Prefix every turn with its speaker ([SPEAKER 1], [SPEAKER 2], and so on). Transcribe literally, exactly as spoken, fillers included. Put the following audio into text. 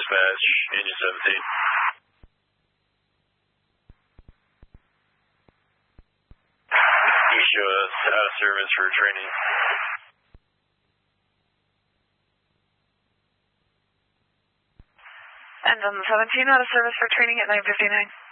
[SPEAKER 1] dispatch, Union seventeen. You show us out of service for training.
[SPEAKER 2] And on seventeen, out of service for training at nine fifty-nine.